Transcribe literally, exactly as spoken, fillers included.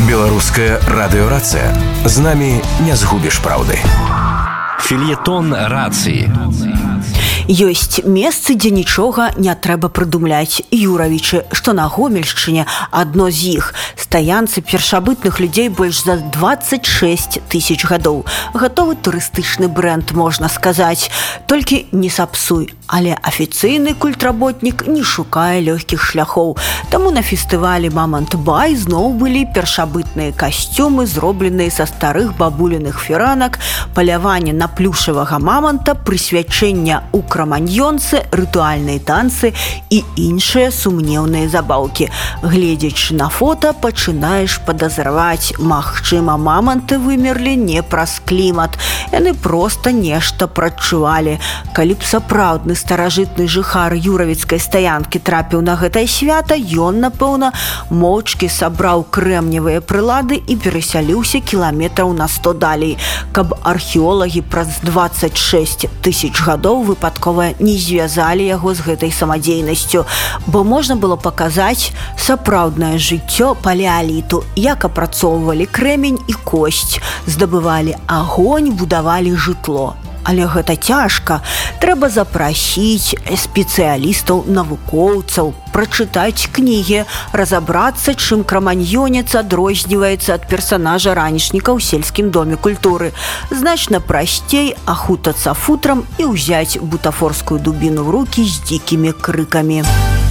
Беларуская радыёрацыя. З намі не згубіш праўды. Фельетон рацыі. Ёсць месцы, дзе нічога не трэба прыдумляць. Юравічы, што на Гомельшчыне, адно з іх. Стаянцы першабытных людзей больш за дваццаць шэсць тысяч гадоў. Гатовы турыстычны брэнд, можна сказаць. Толькі не сапсуй. Але афіцыйны культработнік не шукае лёгкіх шляхоў. Таму на фестывалі «Мамонт-бай» зноў былі першабытныя касцюмы, зробленыя са старых бабуліных фіранак, паляванне на плюшавага мамонта, прысвячэння ў краманьёнцы, рытуальныя танцы і іншыя сумнеўныя забаўкі. Гледзячы на фота, пачынаеш падазраваць, магчыма, мамонты вымерлі не праз клімат. Яны проста нешта прадчувалі. Калі б сапраўдны старажытны жыхар юравіцкай стаянкі трапіў на гэтае свята, ён, напэўна, моўчкі сабраў крэмневыя прылады і перасяліўся кіламетраў на сто далей, каб археолагі праз дваццаць шэсць тысяч гадоў выпадкова не звязалі яго з гэтай самадзейнасцю, бо можна было паказаць сапраўднае жыццё палеаліту, як апрацоўвалі крэмень і косць, здабывалі агонь, будавалі жытло. Але гэта цяжка. Трэба запрасіць спецыялістаў, навукоўцаў, прачытаць кнігі, разабрацца, чым краманьёнец адрозніваецца ад персанажа ранішніка ў сельскім доме культуры. Значна прасцей ахутацца футрам і ўзяць бутафорскую дубіну ў рукі з дзікімі крыкамі.